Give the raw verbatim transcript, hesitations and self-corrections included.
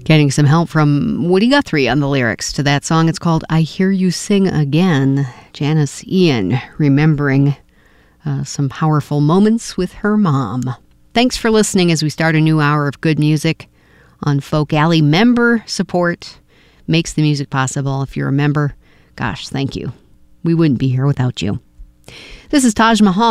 Getting some help from Woody Guthrie on the lyrics to that song. It's called I Hear You Sing Again. Janice Ian remembering uh, some powerful moments with her mom. Thanks for listening as we start a new hour of good music on Folk Alley. Member support makes the music possible. If you're a member, gosh, thank you. We wouldn't be here without you. This is Taj Mahal.